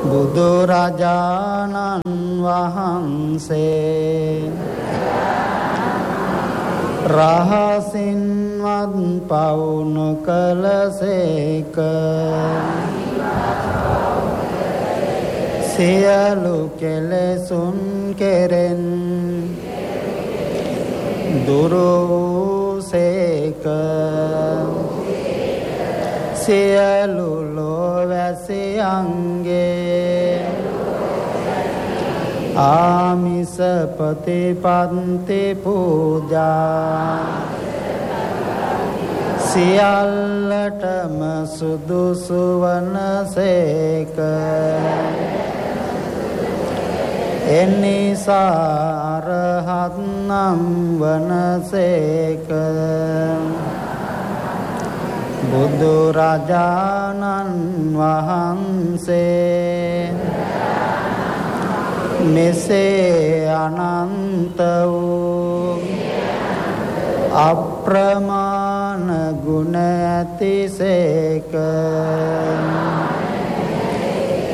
බුදුරජාණන් වහන්සේ රහසින්වත් පවු නොකළසේක. සියලු කෙලෙසුන් කෙරෙන් දුරු වූසේක. සියලු ලෝවැසියන්ගේ ආමිස ප්‍රතිපත්ති පූජා සියල්ලටම සුදුසු වනසේක. එනිසා අරහත් නම් වනසේක. බුදුරජාණන් වහන්සේ මෙසේ අනන්ත වූ අප්‍රමාණ ගුණ ඇතිසේක.